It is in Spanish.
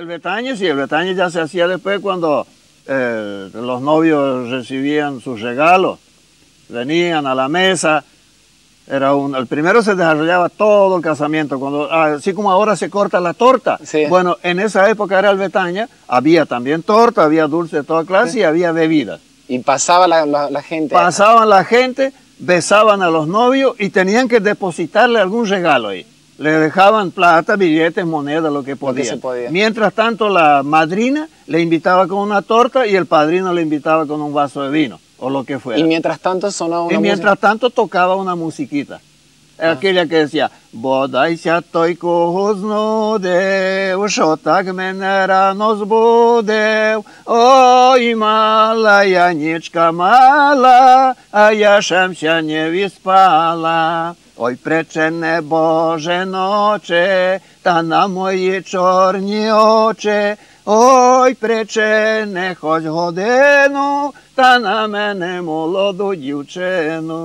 El Betañe, sí, el Betañe ya se hacía después cuando los novios recibían sus regalos, venían a la mesa. El primero se desarrollaba todo el casamiento, así como ahora se corta la torta. Sí. Bueno, en esa época era el Betaña, había también torta, había dulce de toda clase, sí, y había bebidas. Y pasaba la gente. Pasaban la gente, besaban a los novios y tenían que depositarle algún regalo ahí. Le dejaban plata, billetes, monedas, lo que podían. Mientras tanto, la madrina le invitaba con una torta y el padrino le invitaba con un vaso de vino, o lo que fuera. Y mientras tanto sonaba una música. Y mientras tanto tocaba una musiquita. Aquella que decía, Bodai siatoi kuznodeu, shotak menera nos budeu, oi mala, Janička mala, a ja šem się nie vyspala. Oj prečene Bože noče, ta na moji čorni oče, oj prečene hoď hodinu, ta na mene молоду дівчину.